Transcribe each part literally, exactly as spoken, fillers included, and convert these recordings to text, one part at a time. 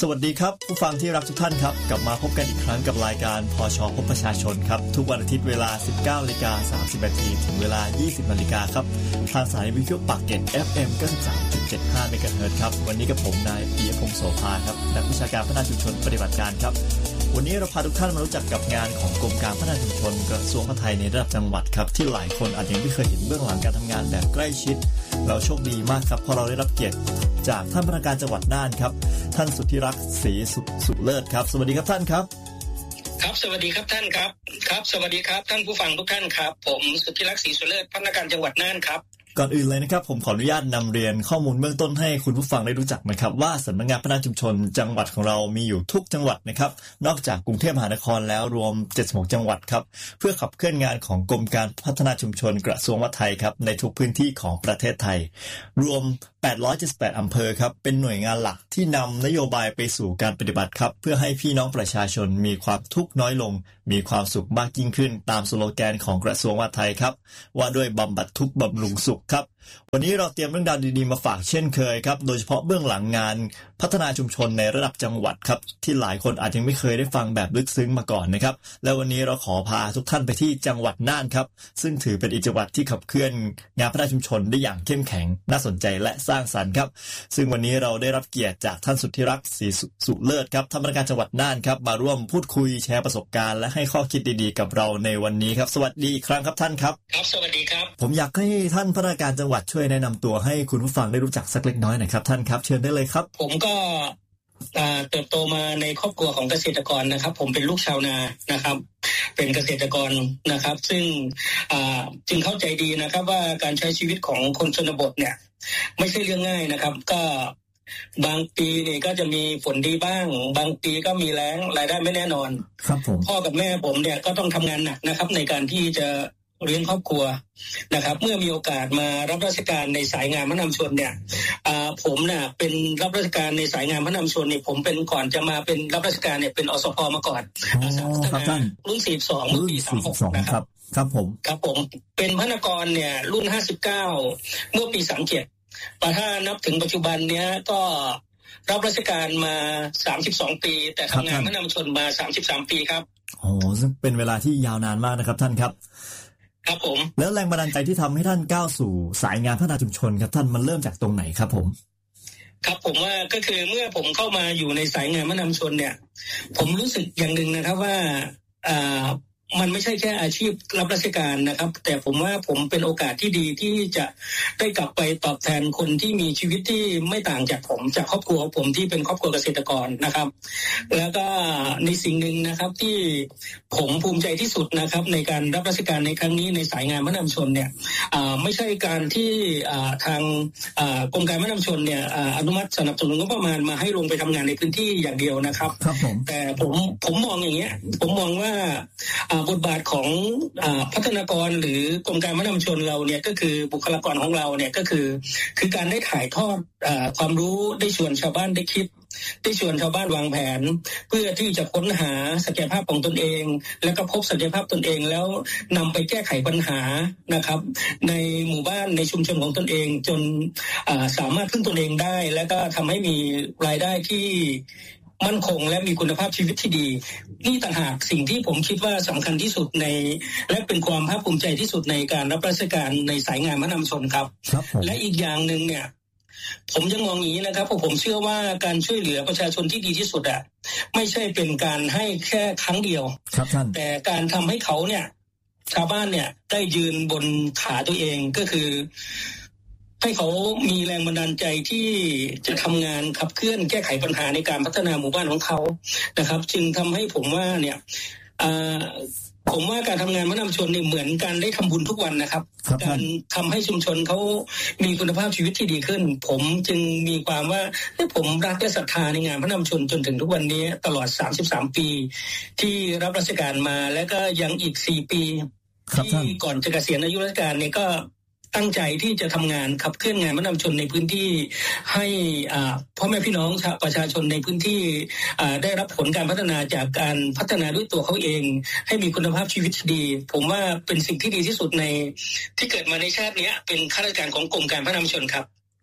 วัสดีครับผู้ฟังที่รักทุกท่านครับกลับมาพบกันอีกครั้งกับรายการพช.พบประชาชนครับทุกวันอาทิตย์เวลา สิบเก้านาฬิกาสามสิบนาทีถึงเวลา ยี่สิบนาฬิกาครับทางสถานีวิทยุปากเกร็ด เอฟ เอ็ม เก้าสิบสามจุดเจ็ดห้า เมกะเฮิรตซ์ครับวันนี้กับผมนายปิยพงษ์โสภาครับนักวิชาการพัฒนาชุมชนปฏิบัติการครับวันนี้เราพาทุกท่านมารู้จักกับงานของกรมการพัฒนาชุมชนกระทรวงมหาดไทยในระดับจังหวัดครับที่หลายคนอาจยังไม่เคยเห็นเบื้องหลังการทำงานแบบใกล้ชิดเราโชคดีมากครับเพราะเราได้รับเกียรติจากท่านผู้ว่าการจังหวัดน่านครับท่านสุทธิรักษ์ศรีสุเลิศครับสวัสดีครับท่านครับครับสวัสดีครับท่านครับครับสวัสดีครับท่านผู้ฟังทุกท่านครับผมสุทธิรักษ์ศรีสุเลิศผู้ว่าการจังหวัดน่านครับก่อนอื่นเลยนะครับผมขออนุญาตนำเรียนข้อมูลเบื้องต้นให้คุณผู้ฟังได้รู้จักนะครับว่าสำนักงานพัฒนาชุมชนจังหวัดของเรามีอยู่ทุกจังหวัดนะครับนอกจากกรุงเทพมหานครแล้วรวมเจ็ดสิบหกจังหวัดครับเพื่อขับเคลื่อนงานของกรมการพัฒนาชุมชนกระทรวงมหาดไทยครับในทุกพื้นที่ของประเทศไทยรวมแปดร้อยเจ็ดสิบแปดอำเภอครับเป็นหน่วยงานหลักที่นำนโยบายไปสู่การปฏิบัติครับเพื่อให้พี่น้องประชาชนมีความทุกข์น้อยลงมีความสุขมากยิ่งขึ้นตามสโลแกนของกระทรวงมหาดไทยครับว่าด้วยบำบัดทุกข์บำรุงสุขครับวันนี้เราเตรียมเรื่องราวดีๆมาฝากเช่นเคยครับโดยเฉพาะเบื้องหลังงานพัฒนาชุมชนในระดับจังหวัดครับที่หลายคนอาจยังไม่เคยได้ฟังแบบลึกซึ้งมาก่อนนะครับและวันนี้เราขอพาทุกท่านไปที่จังหวัดน่านครับซึ่งถือเป็นอีกจังหวัดที่ขับเคลื่อนงานพัฒนาชุมชนได้อย่างเข้มแข็งน่าสนใจและสร้างสรรค์ครับซึ่งวันนี้เราได้รับเกียรติจากท่านสุทธิรักษ์ศรีสุเลิศครับท่านผู้ว่าการจังหวัดน่านครับมาร่วมพูดคุยแชร์ประสบการณ์และให้ข้อคิดดีๆกับเราในวันนี้ครับสวัสดีอีกครั้งครับท่านครับครับสวัสดีครับผมอยากให้ท่านผู้ว่าการจังหวัดช่วยแนะนำตัวให้คุณผู้ฟังได้รู้จักสักเล็กน้อยหน่อยครับท่านครับเชิญได้เลยครับผมก็เติบโตมาในครอบครัวของเกษตรกรนะครับผมเป็นลูกชาวนานะครับเป็นเกษตรกรนะครับซึ่งจึงเข้าใจดีนะครับว่าการใช้ชีวิตของคนชนบทเนี่ยไม่ใช่เรื่องง่ายนะครับก็บางปีนี่ก็จะมีฝนดีบ้างบางปีก็มีแล้งรายได้ไม่แน่นอนครับผมพ่อกับแม่ผมเนี่ยก็ต้องทำงานหนักนะครับในการที่จะเลี้ยงครอบครัวนะครับเมื่อมีโอกาสมารับราชการในสายงานพัฒนาชุมชนเนี่ยผมเนี่ยเป็นรับราชการในสายงานพัฒนาชุมชนเนี่ยผมเป็นก่อนจะมาเป็นรับราชการเนี่ยเป็นอสพมาก่อนรุ่นสี่สิบสองรุ่นปีสามสิบหกนะครับครับผมครับผมเป็นพนักงานเนี่ยรุ่นห้าสิบเก้าเมื่อปีสามสิบเจ็ดแต่ถ้านับถึงปัจจุบันเนี้ยก็รับราชการมาสามสิบสองปีแต่ทำงานพัฒนาชุมชนมาสามสิบสามปีครับโอ้ซึ่งเป็นเวลาที่ยาวนานมากนะครับท่านครับครับผมแล้วแรงบันดาลใจที่ทำให้ท่านก้าวสู่สายงานพัฒนาชุมชนครับท่านมันเริ่มจากตรงไหนครับผมครับผมว่าก็คือเมื่อผมเข้ามาอยู่ในสายงานพัฒนาชุมชนเนี่ยผมรู้สึกอย่างหนึ่งนะครับว่าอ่ามันไม่ใช่แค่อาชีพรับราชการนะครับแต่ผมว่าผมเป็นโอกาสที่ดีที่จะได้กลับไปตอบแทนคนที่มีชีวิตที่ไม่ต่างจากผมจากครอบครัวผมที่เป็นครอบครัวเกษตรกรนะครับแล้วก็ในสิ่งหนึ่งนะครับที่ผมภูมิใจที่สุดนะครับในการรับราชการในครั้งนี้ในสายงานพัฒนาชุมชนเนี่ยไม่ใช่การที่ทางกรมการพัฒนาชุมชนเนี่ยอนุมัติสนับสนุนงบประมาณมาให้ลงไปทำงานในพื้นที่อย่างเดียวนะครับแต่ผมผมมองอย่างเงี้ยผมมองว่าบทบาทของพัฒนากรหรือกรมการพัฒนาชุมชนเราเนี่ยก็คือบุคลากรของเราเนี่ยก็คือคือการได้ถ่ายทอดความรู้ได้ชวนชาวบ้านได้คิดได้ชวนชาวบ้านวางแผนเพื่อที่จะค้นหาศักยภาพของตนเองแล้วก็พบศักยภาพตนเองแล้วนำไปแก้ไขปัญหานะครับในหมู่บ้านในชุมชนของตนเองจนสามารถพึ่งตนเองได้แล้วก็ทำให้มีรายได้ที่มั่นคงและมีคุณภาพชีวิตที่ดีนี่ต่างหากสิ่งที่ผมคิดว่าสำคัญที่สุดในและเป็นความภาคภูมิใจที่สุดในการรับราชการในสายงานพัฒนาชุมชนครับและอีกอย่างนึงเนี่ยผมยังมองอย่างนี้นะครับเพราะผมเชื่อว่าการช่วยเหลือประชาชนที่ดีที่สุดอ่ะไม่ใช่เป็นการให้แค่ครั้งเดียวแต่การทำให้เขาเนี่ยชาวบ้านเนี่ยได้ยืนบนขาตัวเองก็คือให้เขามีแรงบันดาลใจที่จะทำงานขับเคลื่อนแก้ไขปัญหาในการพัฒนาหมู่บ้านของเขานะครับจึงทำให้ผมว่าเนี่ยผมว่าการทำงานพัฒนาชุมชนเนี่ยเหมือนการได้ทำบุญทุกวันนะครับการทำให้ชุมชนเขามีคุณภาพชีวิตที่ดีขึ้นผมจึงมีความว่าผมรักและศรัทธาในงานพัฒนาชุมชนจนถึงทุกวันนี้ตลอดสามสิบสามปีที่รับราชการมาแล้วก็ยังอีกสี่ปีที่ก่อนจะเกษียณอายุราชการเนี่ยก็ตั้งใจที่จะทำงานขับเคลื่อนงานพัฒนาชุมชนในพื้นที่ให้พ่อแม่พี่น้องประชาชนในพื้นที่ได้รับผลการพัฒนาจากการพัฒนาด้วยตัวเขาเองให้มีคุณภาพชีวิตที่ดีผมว่าเป็นสิ่งที่ดีที่สุดในที่เกิดมาในชาตินี้เป็นข้าราชการของกรมการพัฒนาชุมชนครับ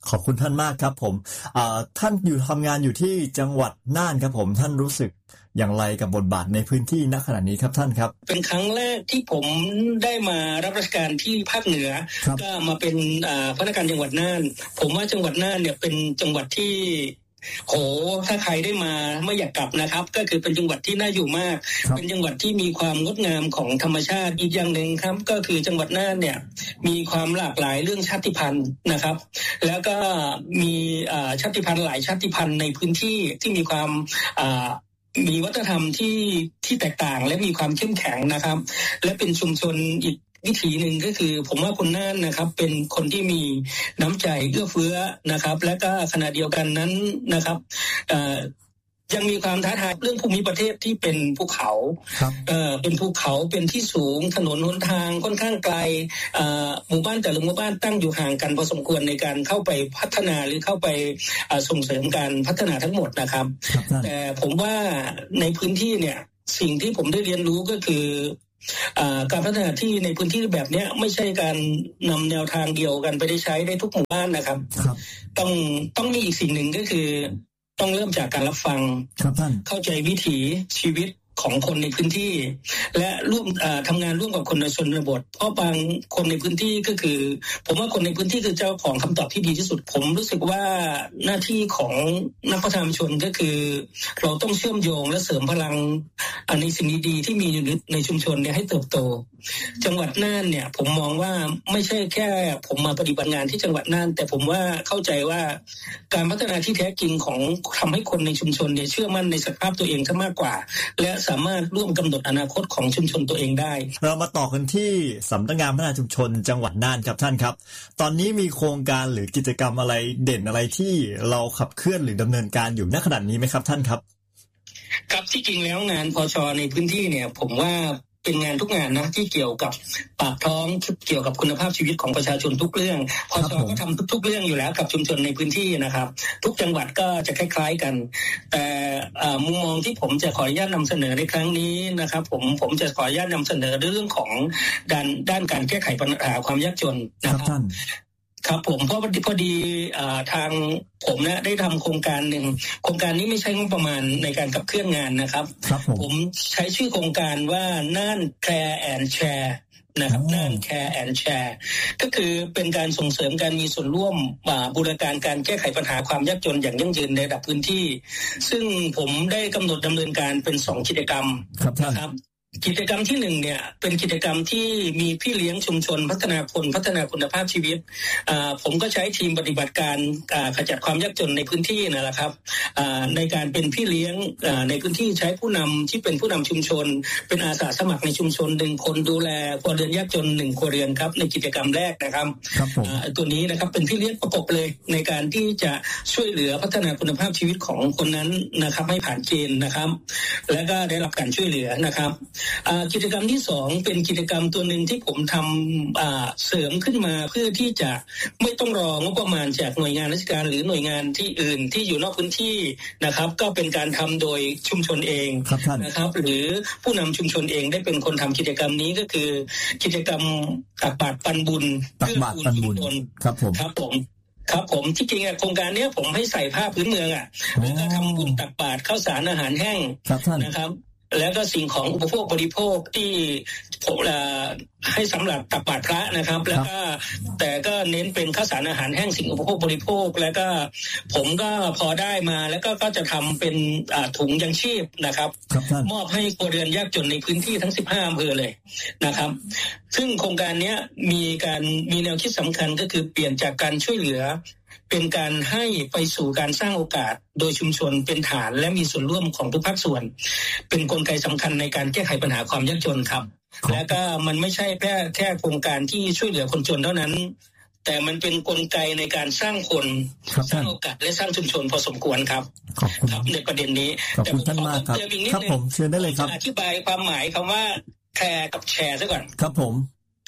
ขอบคุณท่านมากครับผมท่านอยู่ทำงานอยู่ที่จังหวัดน่านครับผมท่านรู้สึกอย่างไรกับบทบาทในพื้นที่ณขณะนี้ครับท่านครับเป็นครั้งแรกที่ผมได้มารับราชการที่ภาคเหนือก็มาเป็นพนักงานจังหวัดน่านผมว่าจังหวัดน่านเนี่ยเป็นจังหวัดที่โหถ้าใครได้มาไม่อยากกลับนะครับก็คือเป็นจังหวัดที่น่าอยู่มากเป็นจังหวัดที่มีความงดงามของธรรมชาติอีกอย่างหนึ่งครับก็คือจังหวัดน่านเนี่ยมีความหลากหลายเรื่องชาติพันธุ์นะครับแล้วก็มีชาติพันธุ์หลายชาติพันธุ์ในพื้นที่ที่มีความมีวัฒนธรรมที่ที่แตกต่างและมีความเข้มแข็งนะครับและเป็นชุมชนอีกวิถีหนึ่งก็คือผมว่าคนน่านนะครับเป็นคนที่มีน้ำใจเอื้อเฟื้อนะครับและก็ขณะเดียวกันนั้นนะครับยังมีความท้าทายเรื่องภูมิประเทศที่เป็นภูเขาเอ่อเป็นภูเขาเป็นที่สูงถนนหนทางค่อนข้างไกลหมู่บ้านแต่ละหมู่บ้านตั้งอยู่ห่างกันพอสมควรในการเข้าไปพัฒนาหรือเข้าไปส่งเสริมการพัฒนาทั้งหมดนะครับแต่ผมว่าในพื้นที่เนี่ยสิ่งที่ผมได้เรียนรู้ก็คือการพัฒนาที่ในพื้นที่แบบนี้ไม่ใช่การนำแนวทางเดียวกันไปได้ใช้ได้ทุกหมู่บ้านนะครับต้องต้องมีอีกสิ่งหนึ่งก็คือต้องเริ่มจากการรับฟังเข้าใจวิถีชีวิตของคนในพื้นที่และร่วมทำงานร่วมกับคนในชนบทเพราะบางคนในพื้นที่ก็คือผมว่าคนในพื้นที่คือเจ้าของคำตอบที่ดีที่สุดผมรู้สึกว่าหน้าที่ของนักพัฒนาชุมชนก็คือเราต้องเชื่อมโยงและเสริมพลังในสิ่งดีๆที่มีอยู่ในชุมชนเนี่ยให้เติบโตจังหวัดน่านเนี่ยผมมองว่าไม่ใช่แค่ผมมาปฏิบัติงานที่จังหวัดน่านแต่ผมว่าเข้าใจว่าการพัฒนาที่แท้จริงของทำให้คนในชุมชนเนี่ยเชื่อมั่นในศักยภาพตัวเองซะมากกว่าและสามารถร่วมกำหนดอนาคตของชุมชนตัวเองได้เรามาต่อกันที่สำนักงานพัฒนาชุมชนจังหวัดน่านครับท่านครับตอนนี้มีโครงการหรือกิจกรรมอะไรเด่นอะไรที่เราขับเคลื่อนหรือดำเนินการอยู่ณขณะนี้ไหมครับท่านครับครับที่จริงแล้วงานพช.ในพื้นที่เนี่ยผมว่าเป็นงานทุกงานนะที่เกี่ยวกับปากท้องเกี่ยวกับคุณภาพชีวิตของประชาชนทุกเรื่องพช.ก็ทำทุกๆเรื่องอยู่แล้วกับชุมชนในพื้นที่นะครับทุกจังหวัดก็จะคล้ายๆกันแต่มุมมองที่ผมจะขออนุญาตนำเสนอในครั้งนี้นะครับผมผมจะขออนุญาตนำเสนอเรื่องของด้านด้านการแก้ไขปัญหาความยากจนนะครับครับผมเพราะพอดีทางผมนะได้ทำโครงการหนึ่งโครงการนี้ไม่ใช่งบประมาณในการขับเคลื่อนงานนะครับผมใช้ชื่อโครงการว่าน่านแคร์แอนด์แชร์นะครับน่านแคร์แอนด์แชร์ก็คือเป็นการส่งเสริมการมีส่วนร่วมบูรณาการการแก้ไขปัญหาความยากจนอย่างยั่งยืนในระดับพื้นที่ซึ่งผมได้กำหนดดำเนินการเป็นสองกิจกรรมนะครับกิจกรรมที่หนึ่งเนี่ยเป็นกิจกรรมที่มีพี่เลี้ยงชุมชนพัฒนาคนพัฒนาคุณภาพชีวิตผมก็ใช้ทีมปฏิบัติการขจัดความยากจนในพื้นที่นั่นแหละครับในการเป็นพี่เลี้ยงในพื้นที่ใช้ผู้นำที่เป็นผู้นำชุมชนเป็นอาสาสมัครในชุมชนหนึ่งคนดูแลครัวเรือนยากจนหนึ่งครัวเรือนครับในกิจกรรมแรกนะครับตัวนี้นะครับเป็นพี่เลี้ยงประกบเลยในการที่จะช่วยเหลือพัฒนาคุณภาพชีวิตของคนนั้นนะครับให้ผ่านเกณฑ์นะครับและก็ได้รับการช่วยเหลือนะครับกิจกรรมที่สองเป็นกิจกรรมตัวหนึ่งที่ผมทำเสริมขึ้นมาเพื่อที่จะไม่ต้องรองบประมาณจากหน่วยงานราชการหรือหน่วยงานที่อื่นที่อยู่นอกพื้นที่นะครับก็เป็นการทำโดยชุมชนเองนะครับหรือผู้นำชุมชนเองได้เป็นคนทำกิจกรรมนี้ก็คือกิจกรรมตักบาตรปันบุญเพื่อบุญชุมชนครับผมครับผมครับผมที่จริงโครงการนี้ผมให้ใส่ผ้าพื้นเมืองอ่ะแล้วก็ทำบุญตักบาตรข้าวสารอาหารแห้งนะครับแล้วก็สิ่งของอุปโภคบริโภคที่ผมให้สำหรับตักบาตรพระนะครับแล้วก็แต่ก็เน้นเป็นข้าวสารอาหารแห้งสิ่งอุปโภคบริโภคแล้วก็ผมก็พอได้มาแล้วก็ก็จะทำเป็นถุงยังชีพนะครับมอบให้ครัวเรือนยากจนในพื้นที่ทั้งสิบห้าอำเภอเลยนะครับซึ่งโครงการนี้มีการมีแนวคิดสำคัญก็คือเปลี่ยนจากการช่วยเหลือเป็นการให้ไปสู่การสร้างโอกาสโดยชุมชนเป็นฐานและมีส่วนร่วมของทุกภาคส่วนเป็นกลไกสำคัญในการแก้ไขปัญหาความยากจนครับและก็มันไม่ใช่แค่แค่โครงการที่ช่วยเหลือคนจนเท่านั้นแต่มันเป็นกลไกในการสร้างคนสร้างโอกาสและสร้างชุมชนพอสมควรครับครับในประเด็นนี้แต่ผมขอเติมอีกนิดนึงอธิบายความหมายคำว่าแคร์กับแชร์ซะก่อนครับผม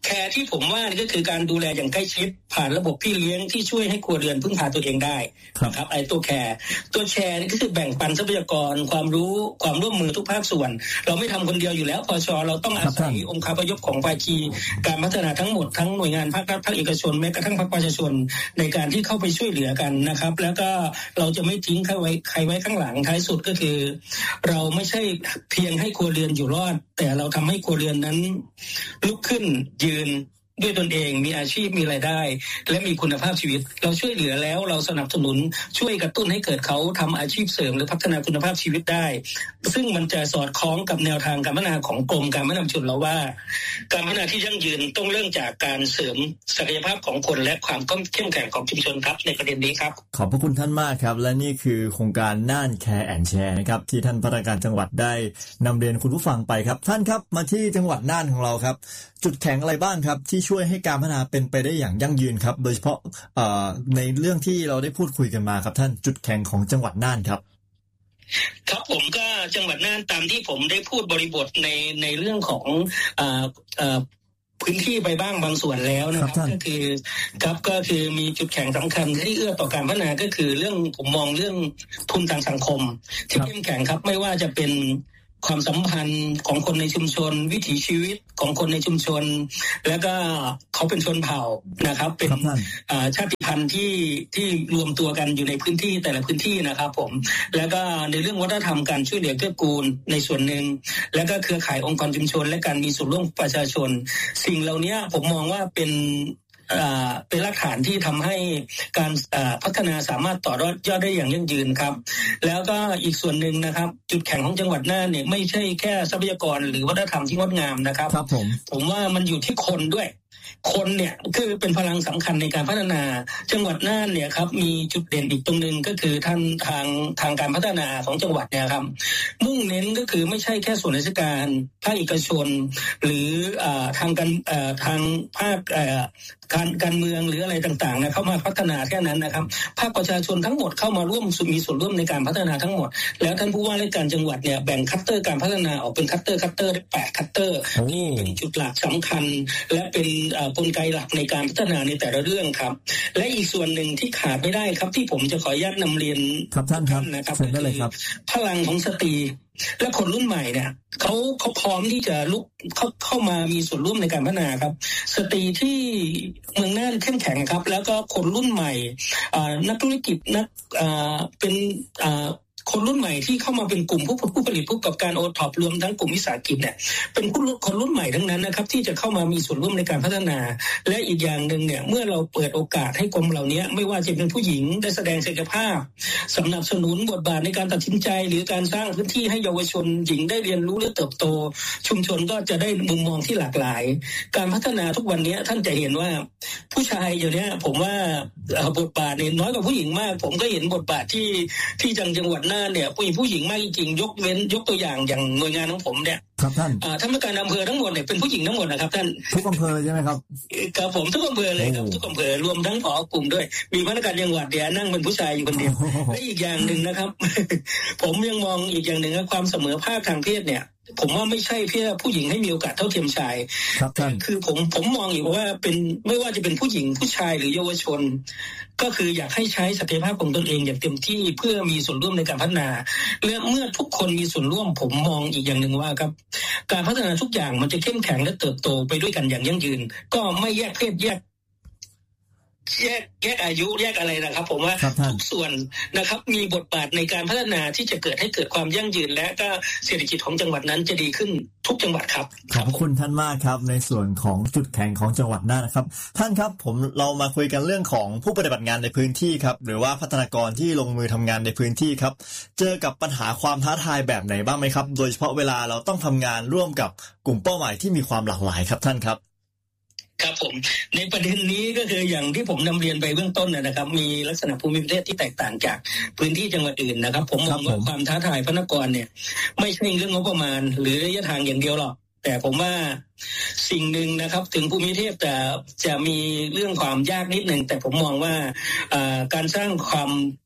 แคร์ที่ผมว่านี่ก็คือการดูแลอย่างใกล้ชิดผ่านระบบพี่เลี้ยงที่ช่วยให้ครัวเรือนพึ่งพาตัวเองได้นะครับไอ้ตัวแคร์ตัวแชร์นี่ก็คือแบ่งปันทรัพยากรความรู้ความร่วมมือทุกภาคส่วนเราไม่ทำคนเดียวอยู่แล้วพช.เราต้องอาศัยองค์คาพยพของภาคีการพัฒนาทั้งหมดทั้งหน่วยงานภาครัฐภาคเอกชนแม้กระทั่งภาคประชาชนในการที่เข้าไปช่วยเหลือกันนะครับแล้วก็เราจะไม่ทิ้งใครไว้ใครไว้ข้างหลังท้ายสุดก็คือเราไม่ใช่เพียงให้ครัวเรือนอยู่รอดแต่เราทำให้ครัวเรือนนั้นลุกขึ้นยืนด้วยตนเองมีอาชีพมีรายได้และมีคุณภาพชีวิตเราช่วยเหลือแล้วเราสนับสนุนช่วยกระตุ้นให้เกิดเขาทำอาชีพเสริมหรือพัฒนาคุณภาพชีวิตได้ซึ่งมันจะสอดคล้องกับแนวทางการพัฒนาของกรมการพัฒนาชุมชนเราว่าการพัฒนาที่ยั่งยืนต้องเริ่มจากการเสริมศักยภาพของคนและความเข้มแข็งของชุมชนครับในประเด็นนี้ครับขอบพระคุณท่านมากครับและนี่คือโครงการน่านแคร์แอนด์แชร์นะครับที่ท่านผู้ว่าการจังหวัดได้นำเรียนคุณผู้ฟังไปครับท่านครับมาที่จังหวัดน่านของเราครับจุดแข็งอะไรบ้างครับที่ช่วยให้การพัฒนาเป็นไปได้อย่างยั่งยืนครับโดยเฉพาะในเรื่องที่เราได้พูดคุยกันมาครับท่านจุดแข็งของจังหวัดน่านครับครับผมก็จังหวัดน่านตามที่ผมได้พูดบริบทในในเรื่องของอ่าอ่าพื้นที่ไปบ้างบางส่วนแล้วนะครับก็คือครับก็คือมีจุดแข็งสำคัญที่เอื้อต่อการพัฒนาก็คือเรื่องผมมองเรื่องทุนทางสังคมที่เข้มแข็งครับไม่ว่าจะเป็นความสัมพันธ์ของคนในชุมชนวิถีชีวิตของคนในชุมชนแล้วก็เขาเป็นชนเผ่านะครับเป็นชาติพันธุ์ที่ที่รวมตัวกันอยู่ในพื้นที่แต่ละพื้นที่นะครับผมแล้วก็ในเรื่องวัฒนธรรมการช่วยเหลือเกื้อกูลในส่วนหนึ่งแล้วก็เครือข่ายองค์กรชุมชนและการมีส่วนร่วมประชาชนสิ่งเหล่านี้ผมมองว่าเป็นเป็นหลักฐานที่ทำให้การพัฒนาสามารถต่อยอดได้อย่างยั่งยืนครับแล้วก็อีกส่วนหนึ่งนะครับจุดแข็งของจังหวัดน่านเนี่ยไม่ใช่แค่ทรัพยากรหรือวัฒนธรรมที่งดงามนะครับครับผมผมว่ามันอยู่ที่คนด้วยคนเนี่ยคือเป็นพลังสำคัญในการพัฒนาจังหวัดน่านเนี่ยครับมีจุดเด่นอีกตรงนึงก็คือท่านทางทางการพัฒนาของจังหวัดเนี่ยครับมุ่งเน้นก็คือไม่ใช่แค่ส่วนราชการภาคเอกชนหรือทางการทางภาคการการเมืองหรืออะไรต่างๆนะเข้ามาพัฒนาแค่นั้นนะครับภาคประชาชนทั้งหมดเข้ามาร่วมมีส่วนร่วมในการพัฒนาทั้งหมดแล้วท่านผู้ว่าราชการจังหวัดเนี่ยแบ่งคัตเตอร์การพัฒนาออกเป็นคัตเตอร์คัตเตอร์ได้แปดคัตเตอร์ที่เป็นจุดหลักสำคัญและเป็นกลไกหลักในการพัฒนาในแต่ละเรื่องครับและอีกส่วนหนึ่งที่ขาดไม่ได้ครับที่ผมจะขออนุญาตนำเรียนครับท่านครับนะครับก็คือพลังของสตรีและคนรุ่นใหม่เนี่ยเขาเขาพร้อมที่จะลุกเข้าเข้ามามีส่วนร่วมในการพัฒนาครับสตรีที่เมืองน่านเข้มแข็งครับแล้วก็คนรุ่นใหม่นักธุรกิจนักเป็นคนรุ่นใหม่ที่เข้ามาเป็นกลุ่มผู้ผู้ผลิตผู้ประกอบการโอท็อปรวมทั้งกลุ่มวิสาหกิจเนี่ยเป็นคนคนรุ่นใหม่ทั้งนั้นนะครับที่จะเข้ามามีส่วนร่วมในการพัฒนาและอีกอย่างหนึ่งเนี่ยเมื่อเราเปิดโอกาสให้กลุ่มเหล่านี้ไม่ว่าจะเป็นผู้หญิงได้แสดงศักยภาพสนับสนุนบทบาทในการตัดสินใจหรือการสร้างพื้นที่ให้เยาวชนหญิงได้เรียนรู้และเติบโตชุมชนก็จะได้มุมมองที่หลากหลายการพัฒนาทุกวันนี้ท่านจะเห็นว่าผู้ชายอยู่เนี้ยผมว่าบทบาทเนี่ยน้อยกว่าผู้หญิงมากผมก็เห็นบทบาทที่ที่จังจังหวัดน่านเนี่ยผู้หญิงผู้หญิงมากจริงๆยกเว้นยกตัวอย่างอย่างหน่วยงานของผมเนี่ยครับท่านท่านผู้การอำเภอทั้งหมดเนี่ยเป็นผู้หญิงทั้งหมดนะครับท่านทุกอำเภอใช่ไหมครับครับผมทุกอำเภอเลยครับทุกอำเภอรวมทั้งผอกลุ่มด้วยมีพนักงานจังหวัดเดียวนั่งเป็นผู้ชายอยู่คนเดียวและอีกอย่างหนึ่งนะครับ ผมยังมองอีกอย่างหนึ่งว่าความเสมอภาคทางเพศเนี่ยผมว่าไม่ใช่เพื่อผู้หญิงให้มีโอกาสเท่าเทียมชายคือผมผมมองอีกว่าเป็นไม่ว่าจะเป็นผู้หญิงผู้ชายหรือเยาวชนก็คืออยากให้ใช้ศักยภาพของตนเองอย่างเต็มที่เพื่อมีส่วนร่วมในการพัฒนาและเมื่อทุกคนมีส่วนร่วมผมมองอีกอย่างหนึ่งว่าครับการพัฒนาทุกอย่างมันจะเข้มแข็งและเติบโตไปด้วยกันอย่างยั่งยืนก็ไม่แยกเพศแยกแยกแยกอายุแยกอะไรนะครับผมว่าทุกส่วนนะครับมีบทบาทในการพัฒนาที่จะเกิดให้เกิดความยั่งยืนและก็เศรษฐกิจของจังหวัดนั้นจะดีขึ้นทุกจังหวัดครับขอบคุณท่านมากครับในส่วนของจุดแข็งของจังหวัดน่านนะครับท่านครับผมเรามาคุยกันเรื่องของผู้ปฏิบัติงานในพื้นที่ครับหรือว่าพัฒนากรที่ลงมือทำงานในพื้นที่ครับเจอกับปัญหาความท้าทายแบบไหนบ้างไหมครับโดยเฉพาะเวลาเราต้องทำงานร่วมกับกลุ่มเป้าหมายที่มีความหลากหลายครับท่านครับครับผมในประเด็นนี้ก็คืออย่างที่ผมนำเรียนไปเบื้องต้นนะครับมีลักษณะภูมิประเทศที่แตกต่างจากพื้นที่จังหวัดอื่นนะครับผมมองว่าความท้าทายพนักงานเนี่ยไม่ใช่เรื่องงบประมาณหรือระยะทางอย่างเดียวหรอกแต่ผมว่าสิ่งหนึ่งนะครับถึงภูมิประเทศจะจะมีเรื่องความยากนิดหนึ่งแต่ผมมองว่าการสร้างความ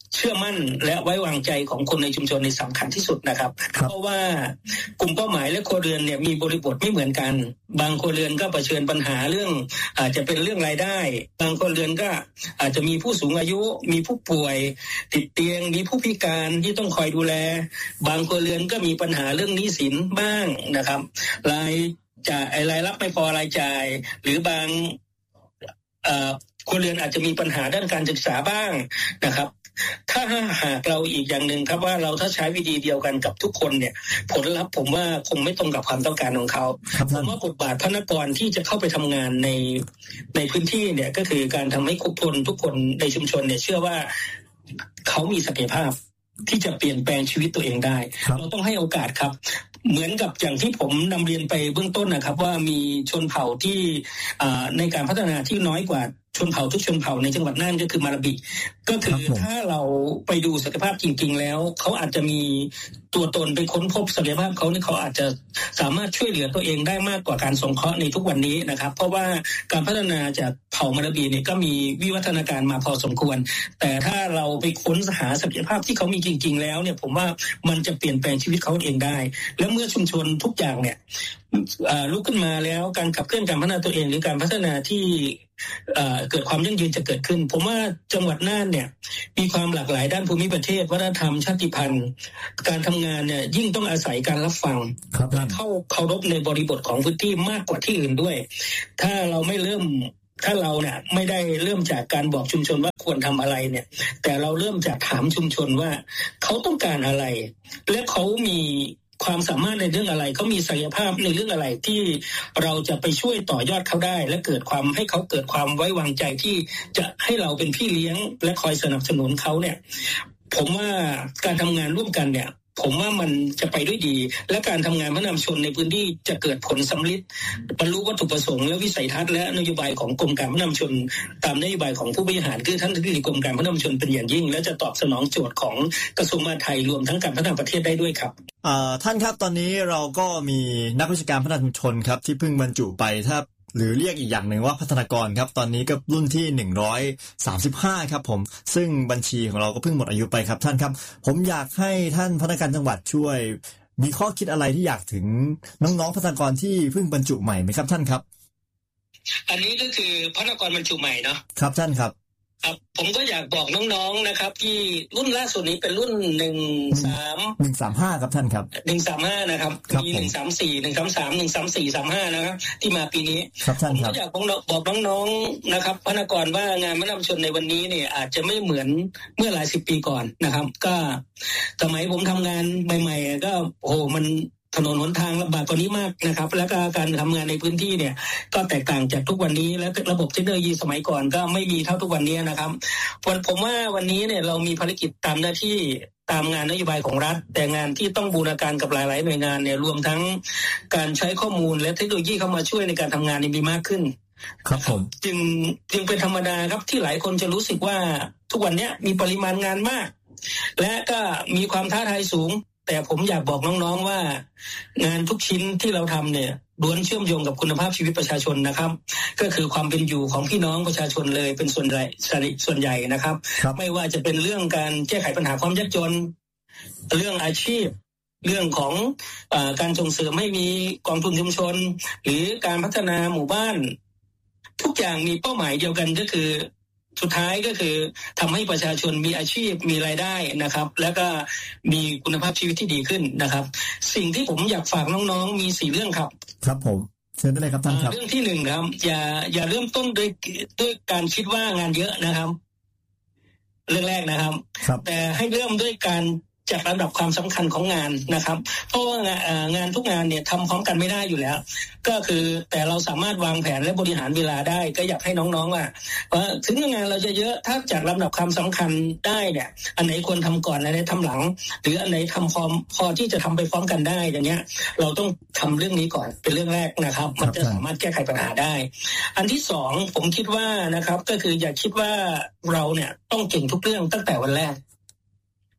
เชื่อมั่นและไว้วางใจของคนในชุมชนในสำคัญที่สุดนะครับเพราะว่ากลุ่มเป้าหมายและครัวเรือนเนี่ยมีบริบทไม่เหมือนกันบางครัวเรือนก็เผชิญปัญหาเรื่องอาจจะเป็นเรื่องรายได้บางครัวเรือนก็อาจจะมีผู้สูงอายุมีผู้ป่วยติดเตียงมีผู้พิการที่ต้องคอยดูแลบางครัวเรือนก็มีปัญหาเรื่องหนี้สินบ้างนะครับรายจ่ายรายรับไม่พอรายจ่ายหรือบางเอ่อครัวเรือนอาจจะมีปัญหาด้านการศึกษาบ้างนะครับถ้าหากเราอีกอย่างหนึ่งครับว่าเราถ้าใช้วิธีเดียวกันกับทุกคนเนี่ยผลลัพธ์ผมว่าคงไม่ตรงกับความต้องการของเขาผมว่าบทบาทพนักงานที่จะเข้าไปทำงานในในพื้นที่เนี่ยก็คือการทำให้ทุกคนทุกคนในชุมชนเนี่ยเชื่อว่าเขามีศักยภาพที่จะเปลี่ยนแปลงชีวิตตัวเองได้เราต้องให้โอกาสครับเหมือนกับอย่างที่ผมนำเรียนไปเบื้องต้นนะครับว่ามีชนเผ่าที่ในการพัฒนาที่น้อยกว่าชนเผ่าทุกชนเผ่าในจังหวัดน่านก็คือมาราบิก็คือถ้าเราไปดูศักยภาพจริงๆแล้วเขาอาจจะมีตัวตนไปค้นพบศักยภาพเขาเนี่ยเขาอาจจะสามารถช่วยเหลือตัวเองได้มากกว่าการสงเคราะห์ในทุกวันนี้นะครับเพราะว่าการพัฒนาจากเผ่ามาราบิเนี่ยก็มีวิวัฒนาการมาพอสมควรแต่ถ้าเราไปค้นหาศักยภาพที่เขามีจริงๆแล้วเนี่ยผมว่ามันจะเปลี่ยนแปลงชีวิตเขาเองได้แล้วเมื่อชุมชนทุกอย่างเนี่ยลุกขึ้นมาแล้วการขับเคลื่อนการพัฒนาตัวเองหรือการพัฒนาที่เกิดความยั่งยืนจะเกิดขึ้นผมว่าจังหวัดน่านเนี่ยมีความหลากหลายด้านภูมิประเทศวัฒนธรรมชาติพันธุ์การทำงานเนี่ยยิ่งต้องอาศัยการรับฟังเข้าเคารพในบริบทของพื้นที่มากกว่าที่อื่นด้วยถ้าเราไม่เริ่มถ้าเราเนี่ยไม่ได้เริ่มจากการบอกชุมชนว่าควรทำอะไรเนี่ยแต่เราเริ่มจากถามชุมชนว่าเขาต้องการอะไรและเขามีความสามารถในเรื่องอะไรเขามีศักยภาพในเรื่องอะไรที่เราจะไปช่วยต่อยอดเขาได้และเกิดความให้เขาเกิดความไว้วางใจที่จะให้เราเป็นพี่เลี้ยงและคอยสนับสนุนเขาเนี่ยผมว่าการทำงานร่วมกันเนี่ยผมว่ามันจะไปด้วยดีและการทำงานพัฒนาชนในพื้นที่จะเกิดผลสำลิดบรรลุวัตถุประสงค์และวิสัยทัศน์และนโยบายของกรมการพัฒนาชนตามนโยบายของผู้บริหารคือท่านอธิบดีกรมการพัฒนาชนเป็นอย่างยิ่งและจะตอบสนองโจทย์ของกระทรวงมหาดไทยรวมทั้งการพัฒนาประเทศได้ด้วยครับท่านครับตอนนี้เราก็มีนักวิชาการพัฒนาชุมชนครับที่เพิ่งบรรจุไปถ้าหรือเรียกอีกอย่างหนึ่งว่าพัฒนากรครับตอนนี้ก็รุ่นที่หนึ่งร้อยสามสิบห้าครับผมซึ่งบัญชีของเราก็เพิ่งหมดอายุไปครับท่านครับผมอยากให้ท่านพัฒนาการจังหวัดช่วยมีข้อคิดอะไรที่อยากถึงน้องๆพัฒนากรที่เพิ่งบรรจุใหม่ไหมครับท่านครับอันนี้ก็คือพัฒนากรบรรจุใหม่เนาะครับท่านครับครับผมก็อยากบอกน้องๆนะครับที่รุ่นล่าสุดนี้เป็นรุ่นหนึ่งสามหนึ่งสามห้าครับท่านครับหนึ่งสามห้านะครับมีหนึ่งสามสี่หนึ่งสามสามหนึ่งสามสี่สามห้านะครับที่มาปีนี้ผมก็อยากบอกน้องๆนะครับพัฒนากรว่างานพัฒนาชนในวันนี้เนี่ยอาจจะไม่เหมือนเมื่อหลายสิบปีก่อนนะครับก็สมัยผมทำงานใหม่ๆก็โอ้โหมันถนนหนทางลำบากกว่านี้มากนะครับแล้วก็การทำงานในพื้นที่เนี่ยก็แตกต่างจากทุกวันนี้แล้วระบบเทคโนโลยีสมัยก่อนก็ไม่มีเท่าทุกวันนี้นะครับผมว่าวันนี้เนี่ยเรามีภารกิจตามหน้าที่ตามงานนโยบายของรัฐแต่งานที่ต้องบูรณาการกับหลายๆหน่วยงานเนี่ยรวมทั้งการใช้ข้อมูลและเทคโนโลยีเข้ามาช่วยในการทำงานมีมากขึ้นครับผมจึงจึงเป็นธรรมดาครับที่หลายคนจะรู้สึกว่าทุกวันนี้มีปริมาณงานมากและก็มีความท้าทายสูงแต่ผมอยากบอกน้องๆว่างานทุกชิ้นที่เราทำเนี่ยล้วนเชื่อมโยงกับคุณภาพชีวิตประชาชนนะครับก็คือความเป็นอยู่ของพี่น้องประชาชนเลยเป็นส่วนใหญ่ส่วนใหญ่นะครับไม่ว่าจะเป็นเรื่องการแก้ไขปัญหาความยากจนเรื่องอาชีพเรื่องของเอ่อการส่งเสริมให้มีกองทุนชุมชนหรือการพัฒนาหมู่บ้านทุกอย่างมีเป้าหมายเดียวกันก็คือสุดท้ายก็คือทำให้ประชาชนมีอาชีพมีรายได้นะครับแล้วก็มีคุณภาพชีวิตที่ดีขึ้นนะครับสิ่งที่ผมอยากฝากน้องๆมีสี่เรื่องครับครับผมเชิญได้เลยครับท่านครับเรื่องที่หนึ่งครับอย่าอย่าเริ่มต้นด้วยด้วยการคิดว่างานเยอะนะครับเรื่องแรกนะครับแต่ให้เริ่มด้วยการจัดลำดับความสำคัญของงานนะครับเพราะว่างานทุกงานเนี่ยทำพร้อมกันไม่ได้อยู่แล้วก็คือแต่เราสามารถวางแผนและบริหารเวลาได้ก็อยากให้น้องๆว่าถึงงานเราจะเยอะถ้าจัดลำดับความสำคัญได้เนี่ยอันไหนควรทำก่อนอันไหนทำหลังหรืออันไหนทำพร้อมพอที่จะทำไปพร้อมกันได้อย่างเงี้ยเราต้องทำเรื่องนี้ก่อนเป็นเรื่องแรกนะครับมันจะสามารถแก้ไขปัญหาได้อันที่สองผมคิดว่านะครับก็คืออย่าคิดว่าเราเนี่ยต้องเก่งทุกเรื่องตั้งแต่วันแรก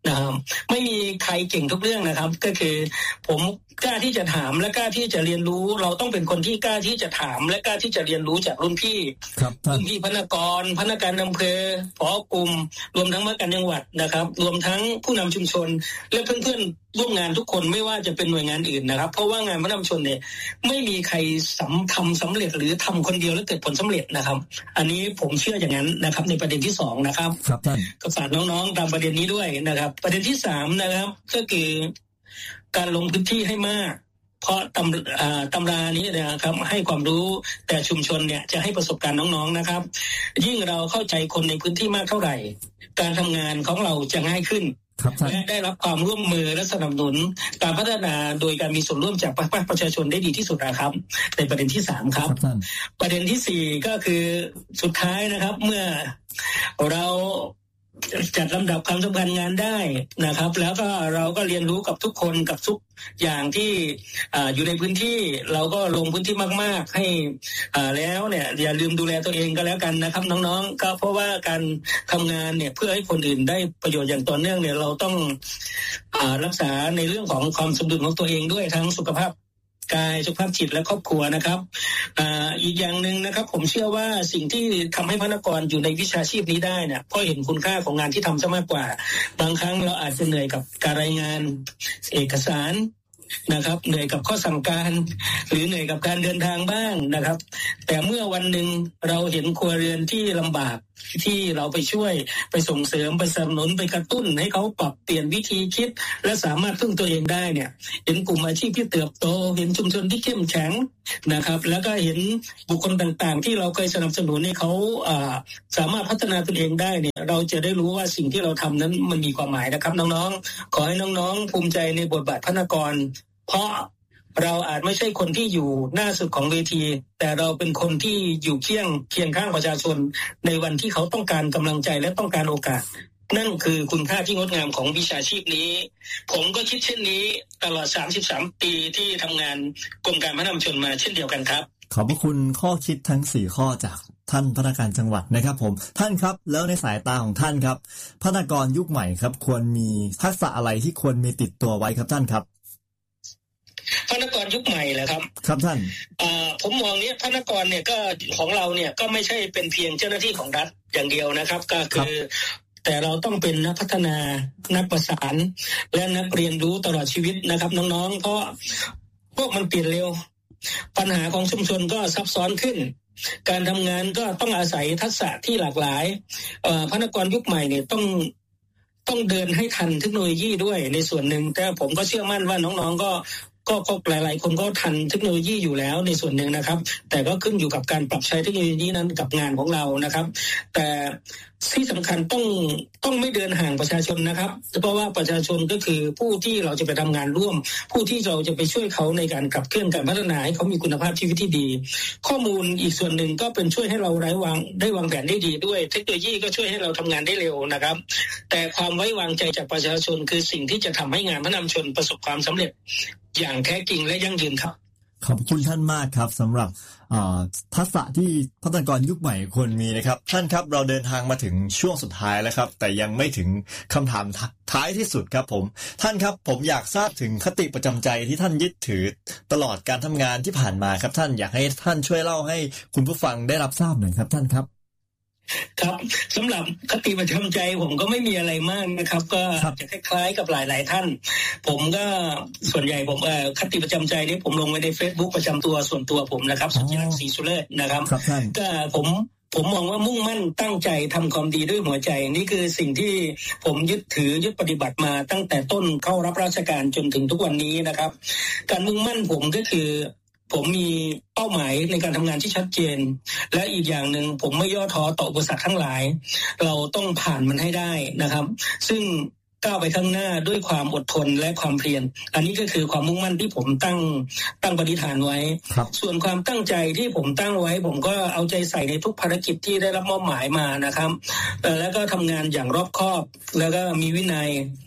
นะครับไม่มีใครเก่งทุกเรื่องนะครับก็คือผมกล้าที่จะถามและกล้าที่จะเรียนรู้เราต้องเป็นคนที่กล้าที่จะถามและกล้าที่จะเรียนรู้จากรุ่นพี่รุ่นพี่พนักงานพนักงานอำเภอผอกลุ่มรวมทั้งผู้การจังหวัดนะครับรวมทั้งผู้นำชุมชนและเพื่อนๆร่วมงานทุกคนไม่ว่าจะเป็นหน่วยงานอื่นนะครับเพราะว่างานผู้นำชุมชนเนี่ยไม่มีใครสำทำสำเร็จหรือทำคนเดียวแล้วเกิดผลสำเร็จนะครับอันนี้ผมเชื่ออย่างนั้นนะครับในประเด็นที่สองนะครับครับท่านก็ฝากน้องๆตามประเด็นนี้ด้วยนะครับประเด็นที่สามนะครับก็คือการลงพื้นที่ให้มากเพราะตำตำรานี้นะครับให้ความรู้แต่ชุมชนเนี่ยจะให้ประสบการณ์น้องๆนะครับยิ่งเราเข้าใจคนในพื้นที่มากเท่าไหร่การทำงานของเราจะง่ายขึ้นและได้รับความร่วมมือและสนับสนุนการพัฒนาโดยการมีส่วนร่วมจากภาคประชาชนได้ดีที่สุดนะครับในประเด็นที่สามครับประเด็นที่สี่ก็คือสุดท้ายนะครับเมื่อเราจัดลำดับความสำคัญงานได้นะครับแล้วก็เราก็เรียนรู้กับทุกคนกับทุกอย่างที่อ่าอยู่ในพื้นที่เราก็ลงพื้นที่มากๆให้อ่าแล้วเนี่ยอย่าลืมดูแลตัวเองก็แล้วกันนะครับน้องๆก็เพราะว่าการทำงานเนี่ยเพื่อให้คนอื่นได้ประโยชน์อย่างต่อเนื่องเนี่ยเราต้องอ่ารักษาในเรื่องของความสมดุลของตัวเองด้วยทั้งสุขภาพกายสุขภาพจิตและครอบครัวนะครับอ่าอีกอย่างหนึ่งนะครับผมเชื่อว่าสิ่งที่ทำให้พนักงานอยู่ในวิชาชีพนี้ได้เนี่ยเพราะเห็นคุณค่าของงานที่ทำซะมากกว่าบางครั้งเราอาจจะเหนื่อยกับการรายงานเอกสารนะครับเหนื่อยกับข้อสั่งการหรือเหนื่อยกับการเดินทางบ้างนะครับแต่เมื่อวันหนึ่งเราเห็นครัวเรือนที่ลำบากที่เราไปช่วยไปส่งเสริมไปสนับสนุนไปกระตุ้นให้เขาปรับเปลี่ยนวิธีคิดและสามารถพึ่งตัวเองได้เนี่ยเห็นกลุ่มอาชีพที่เติบโตเห็นชุมชนที่เข้มแข็งนะครับแล้วก็เห็นบุคคลต่างๆที่เราเคยสนับสนุนให้เขาอ่าสามารถพัฒนาตนเองได้เนี่ยเราจะได้รู้ว่าสิ่งที่เราทำนั้นมันมีความหมายนะครับน้องๆขอให้น้องๆภูมิใจในบทบาทพนักงานเพราะเราอาจไม่ใช่คนที่อยู่หน้าสุดของเวทีแต่เราเป็นคนที่อยู่เคียงเคียงข้างประชาชนในวันที่เขาต้องการกำลังใจและต้องการโอกาสนั่นคือคุณค่าที่งดงามของวิชาชีพนี้ผมก็คิดเช่นนี้ตลอดสามสิบสามปีที่ทำงานกรมการพัฒนาชุมชนมาเช่นเดียวกันครับขอบพระคุณข้อคิดทั้งสี่ข้อจากท่านพนักงานจังหวัดนะครับผมท่านครับแล้วในสายตาของท่านครับพนักงานยุคใหม่ครับควรมีทักษะอะไรที่ควรมีติดตัวไว้ครับท่านครับพนักงานยุคใหม่เหรอครับครับท่านอ่าผมมองเนี้ยพนักงานเนี่ยก็ของเราเนี่ยก็ไม่ใช่เป็นเพียงเจ้าหน้าที่ของรัฐอย่างเดียวนะครับก็คือแต่เราต้องเป็นนักพัฒนานักประสานและนักเรียนรู้ตลอดชีวิตนะครับน้องๆเพราะพวกมันเปลี่ยนเร็วปัญหาของชุมชนก็ซับซ้อนขึ้นการทำงานก็ต้องอาศัยทักษะที่หลากหลายเอ่อพนักงานยุคใหม่เนี่ยต้องต้องเดินให้ทันเทคโนโลยีด้วยในส่วนหนึ่งแต่ผมก็เชื่อมั่นว่าน้องๆก็ก็ก็หลายๆคนก็ทันเทคโนโลยีอยู่แล้วในส่วนหนึ่งนะครับแต่ก็ขึ้นอยู่กับการปรับใช้เทคโนโลยีนั้นกับงานของเรานะครับแต่ที่สำคัญต้องต้องไม่เดินห่างประชาชนนะครับเพราะว่าประชาชนก็คือผู้ที่เราจะไปทำงานร่วมผู้ที่เราจะไปช่วยเขาในการขับเคลื่อนการพัฒนาให้เขามีคุณภาพชีวิตที่ดีข้อมูลอีกส่วนหนึ่งก็เป็นช่วยให้เราไร้วางได้วางแผนได้ดีด้วยเทคโนโลยีก็ช่วยให้เราทำงานได้เร็วนะครับแต่ความไว้วางใจจากประชาชนคือสิ่งที่จะทำให้งานพัฒนาชุมชนประสบความสำเร็จอย่างแท้จริงและยั่งยืนครับขอบคุณท่านมากครับสำหรับทักษะที่พัฒนากรยุคใหม่ควรมีนะครับท่านครับเราเดินทางมาถึงช่วงสุดท้ายแล้วครับแต่ยังไม่ถึงคำถามท้ายที่สุดครับผมท่านครับผมอยากทราบถึงคติประจำใจที่ท่านยึดถือตลอดการทำงานที่ผ่านมาครับท่านอยากให้ท่านช่วยเล่าให้คุณผู้ฟังได้รับทราบหน่อยครับท่านครับครับสำหรับคติประจำใจผมก็ไม่มีอะไรมากนะครับก็จะคล้ายๆกับหลายๆท่านผมก็ส่วนใหญ่ผมเอ่อคติประจำใจนี้ผมลงไว้ใน Facebook ประจำตัวส่วนตัวผมนะครับสุทธิรักษ์ศรีสุเลิศนะครับก็ผมผมมองว่ามุ่งมั่นตั้งใจทำความดีด้วยหัวใจนี่คือสิ่งที่ผมยึดถือยึดปฏิบัติมาตั้งแต่ต้นเข้ารับราชการจนถึงทุกวันนี้นะครับการมุ่งมั่นผมก็คือผมมีเป้าหมายในการทำงานที่ชัดเจนและอีกอย่างหนึ่งผมไม่ย่อท้อต่ออุปสรรคทั้งหลายเราต้องผ่านมันให้ได้นะครับซึ่งก้าวไปข้างหน้าด้วยความอดทนและความเพียรอันนี้ก็คือความมุ่งมั่นที่ผมตั้งตั้งปณิธานไว้ส่วนความตั้งใจที่ผมตั้งไว้ผมก็เอาใจใส่ในทุกภารกิจที่ได้รับมอบหมายมานะครับแล้วก็ทำงานอย่างรอบคอบแล้วก็มีวินัย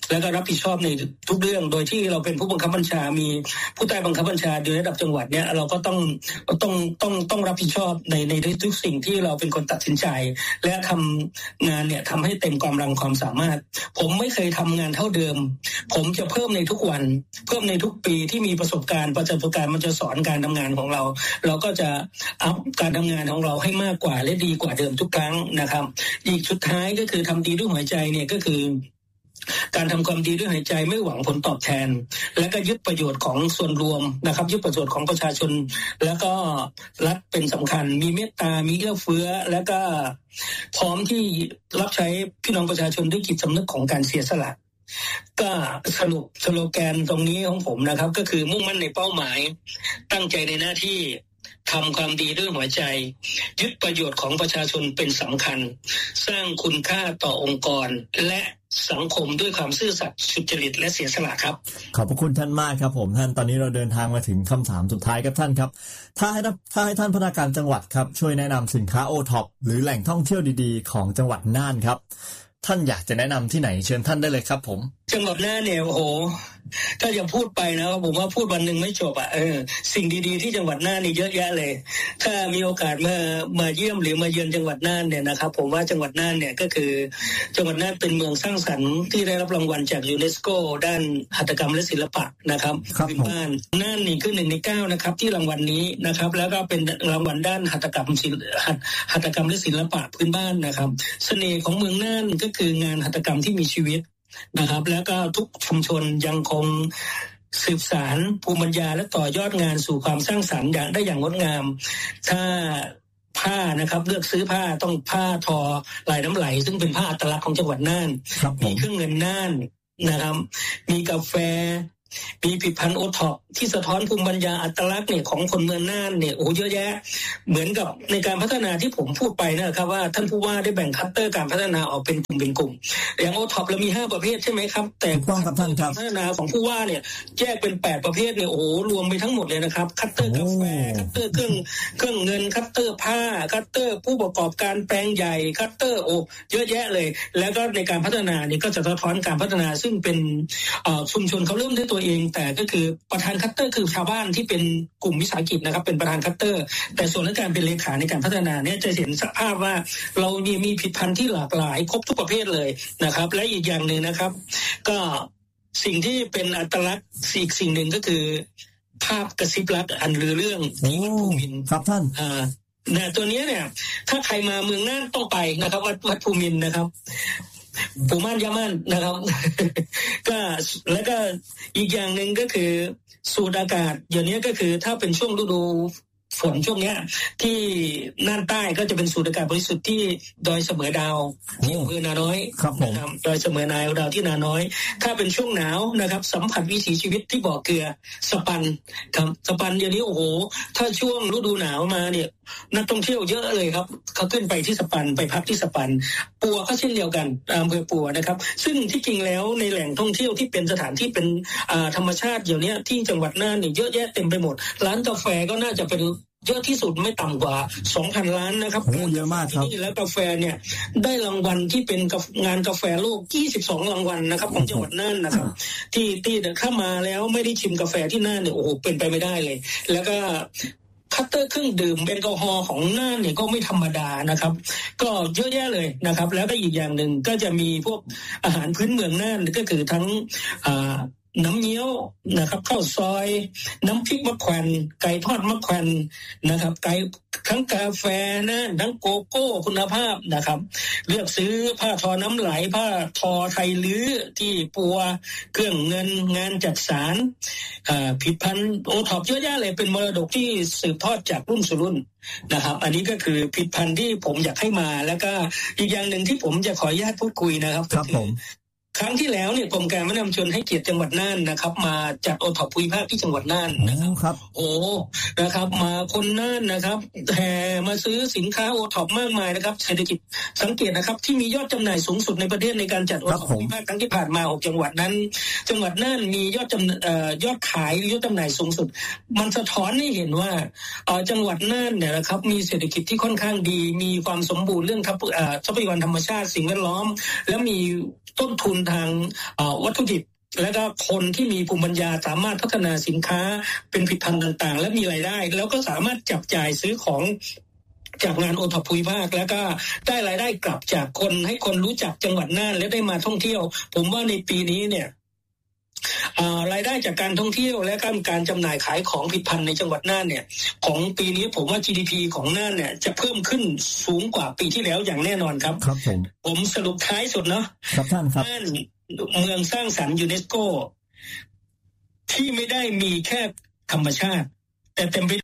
แล้วก็รับผิดชอบในทุกเรื่องโดยที่เราเป็นผู้บังคับบัญชามีผู้ใต้บังคับบัญชาอยู่ในระดับจังหวัดเนี่ยเราก็ต้องต้องต้องต้องรับผิดชอบในในทุกสิ่งที่เราเป็นคนตัดสินใจและทำงานเนี่ยทำให้เต็มกำลังความสามารถผมไม่เคยทำงานเท่าเดิมผมจะเพิ่มในทุกวันเพิ่มในทุกปีที่มีประสบการณ์ประสบการณ์มันจะสอนการทำงานของเราเราก็จะอัพการทำงานของเราให้มากกว่าและดีกว่าเดิมทุกครั้งนะครับอีกสุดท้ายก็คือทำดีด้วยหัวใจเนี่ยก็คือการทำความดีด้วยหัวใจไม่หวังผลตอบแทนและก็ยึดประโยชน์ของส่วนรวมนะครับยึดประโยชน์ของประชาชนแล้วก็รัฐเป็นสำคัญมีเมตตามีเอื้อเฟื้อและก็พร้อมที่รับใช้พี่น้องประชาชนด้วยจิตสำนึกของการเสียสละก็สรุปสโลแกนตรงนี้ของผมนะครับก็คือมุ่งมั่นในเป้าหมายตั้งใจในหน้าที่ทำความดีด้วยหัวใจยึดประโยชน์ของประชาชนเป็นสำคัญสร้างคุณค่าต่อองค์กรและสังคมด้วยความซื่อสัตย์สุจริตและเสียสละครับขอบพระคุณท่านมากครับผมท่านตอนนี้เราเดินทางมาถึงคำถามสุดท้ายครับท่านครับถ้าให้ถ้าให้ท่านผู้ว่าการจังหวัดครับช่วยแนะนำสินค้าโอท็อปหรือแหล่งท่องเที่ยวดีๆของจังหวัดน่านครับท่านอยากจะแนะนำที่ไหนเชิญท่านได้เลยครับผมจังหวัดน่านเนี่ยโอ้โหถ้าจะพูดไปนะผมว่าพูดวันหนึ่งไม่จบอ่ะเออสิ่งดีๆที่จังหวัดน่านนี่เยอะแยะเลยถ้ามีโอกาสมามาเยี่ยมหรือมาเยือนจังหวัดน่านเนี่ยนะครับผมว่าจังหวัดน่านเนี่ยก็คือจังหวัดน่านเป็นเมืองสร้างสรรค์ที่ได้รับรางวัลจากยูเนสโกด้านหัตถกรรมและศิลปะนะครับพื้นบ้านน่านนี่คือหนึ่งในเก้านะครับที่รางวัลนี้นะครับแล้วก็เป็นรางวัลด้านหัตถกรรมศิลปะหัตถกรรมและศิลปะพื้นบ้านนะครับเสน่ห์ของเมืองน่านก็คืองานหัตถกรรมที่มีชีวิตนะครับแล้วก็ทุกชุมชนยังคงสืบสานภูมิปัญญาและต่อยอดงานสู่ความสร้างสรรค์อย่างได้อย่างงดงามถ้าผ้านะครับเลือกซื้อผ้าต้องผ้าทอลายน้ำไหลซึ่งเป็นผ้าอัตลักษณ์ของจังหวัดน่านมีเครื่องเงินน่านนะครับมีกาแฟมีผลิตภัณฑ์โอท็อปที่สะท้อนภูมิปัญญาอัตลักษณ์เนี่ยของคนเมืองน่านเนี่ยโอ้เยอะแยะเหมือนกับในการพัฒนาที่ผมพูดไปนะครับว่าท่านผู้ว่าได้แบ่งคัตเตอร์การพัฒนาออกเป็นกลุ่มเป็นกลุ่มอย่างโอท็อปเรามีห้าประเภทใช่ไหมครับแต่การพัฒนาของผู้ว่าเนี่ยแยกเป็นแปดประเภทเนี่ยโอ้รวมไปทั้งหมดเลยนะครับคัตเตอร์กาแฟคัตเตอร์เครื่องเครื่องเงินคัตเตอร์ผ้าคัตเตอร์ผู้ประกอบการแปลงใหญ่คัตเตอร์โอ้เยอะแยะเลยแล้วก็ในการพัฒนานี่ก็จะสะท้อนการพัฒนาซึ่งเป็นชุมชนเขาเริ่มด้วยตัวเองแต่ก็คือประธานคัตเตอร์คือชาวบ้านที่เป็นกลุ่มวิสาหกิจนะครับเป็นประธานคัตเตอร์แต่ส่วนในการเป็นเลขาในการพัฒนาเนี่ยจะเห็นสภาพว่าเรามีมีผลิตภัณฑ์ที่หลากหลายครบทุกประเภทเลยนะครับและอีกอย่างหนึ่งนะครับก็สิ่งที่เป็นอัตลักษณ์อีกสิ่งหนึ่งก็คือภาพกระซิบรักอันลือเรื่องที่วัดภูมินทร์ครับท่านอ่าเนี่ยตัวนี้เนี่ยถ้าใครมาเมืองน่านต้องไปนะครับวัดวัดภูมินทร์นะครับปูม่านยาม่านนะครับก็แล้วก็อีกอย่างหนึ่งก็คือสูดอากาศอย่างนี้ก็คือถ้าเป็นช่วงฤดูฝนช่วงนี้ที่น่านใต้ก็จะเป็นสูดอากาศบริสุทธิ์ที่ดอยเสมอดาวที่อำเภอนาน้อยนะครับดอยเสมอดาวที่นาน้อยถ้าเป็นช่วงหนาวนะครับสัมผัสวิถีชีวิตที่บ่อเกลือสปันครับสปันอย่างนี้โอ้โหถ้าช่วงฤดูหนาวมาเนี่ยนักท่องเที่ยวเยอะเลยครับเขาขึ้นไปที่สปันไปพักที่สปันปัวก็เช่นเดียวกันอำเภอปัวนะครับซึ่งที่จริงแล้วในแหล่งท่องเที่ยวที่เป็นสถานที่เป็นธรรมชาติอย่างนี้ที่จังหวัดน่านเนี่ยเยอะแยะเต็มไปหมดร้านกาแฟก็น่าจะเป็นเยอะที่สุดไม่ต่ำกว่า สองพัน ล้านนะครับโอ้เยอะมากครับแล้วกาแฟเนี่ยได้รางวัลที่เป็นงานกาแฟโลกยี่สิบสองรางวัลนะครับของจังหวัดน่านนะครับที่ที่เข้ามาแล้วไม่ได้ชิมกาแฟที่น่านเนี่ยโอ้โหเป็นไปไม่ได้เลยแล้วก็คัตเตอร์เครื่องดื่มแอลกอฮอล์ของน่านเนี่ยก็ไม่ธรรมดานะครับก็เยอะแยะเลยนะครับแล้วก็อีกอย่างหนึ่งก็จะมีพวกอาหารพื้นเมืองน่านก็คือทั้งอ่าน้ำเงี้ยวนะครับข้าวซอยน้ำพริกมะแขวนไก่ทอดมะแขวนนะครับไก่ทั้งกาแฟนะทั้งโกโก้คุณภาพนะครับเลือกซื้อผ้าทอน้ำไหลผ้าทอไทยลื้อที่ปัวเครื่องเงินงานจักสานอ่าผลิตภัณฑ์โอท็อปเยอะแยะเลยเป็นมรดกที่สืบทอดจากรุ่นสู่รุ่นนะครับอันนี้ก็คือผลิตภัณฑ์ที่ผมอยากให้มาแล้วก็อีกอย่างหนึ่งที่ผมจะขออนุญาตพูดคุยนะครับครับผมครั้งที่แล้วเนี่ยกรมการพัฒนาชุมชนให้เกียรติจังหวัดน่านนะครับมาจัดโอท็อปภูมิภาคที่จังหวัดน่านนะครับโอ้นะครับมาคนน่านนะครับแห่มาซื้อสินค้าโอท็อปมากมายนะครับเศรษฐกิจสังเกตนะครับที่มียอดจำหน่ายสูงสุดในประเทศในการจัดโอท็อปภูมิภาคครั้งที่ผ่านมาหกจังหวัดนั้นจังหวัดน่านมียอดจำเอ่อยอดขายยอดจำหน่ายสูงสุดมันสะท้อนให้เห็นว่าเอ่อจังหวัดน่านเนี่ยนะครับมีเศรษฐกิจที่ค่อนข้างดีมีความสมบูรณ์เรื่องทรัพยากรธรรมชาติสิ่งแวดล้อมและมีต้นทุนทางวัตถุดิบและก็คนที่มีภูมิปัญญาสามารถพัฒนาสินค้าเป็นผลิตภัณฑ์ต่างๆและมีรายได้แล้วก็สามารถจับจ่ายซื้อของจากงานโอท็อปภูมิภาคแล้วก็ได้รายได้กลับจากคนให้คนรู้จักจังหวัดน่านและได้มาท่องเที่ยวผมว่าในปีนี้เนี่ยรายได้จากการท่องเที่ยวและการการจำหน่ายขายของผลิตภัณฑ์ในจังหวัดน่านเนี่ยของปีนี้ผมว่า จี ดี พี ของน่านเนี่ยจะเพิ่มขึ้นสูงกว่าปีที่แล้วอย่างแน่นอนครับครับผมผมสรุปท้ายสุดเนาะครับท่านครับน่านเมืองสร้างสรรค์ยูเนสโกที่ไม่ได้มีแค่ธรรมชาติแต่เต็มไป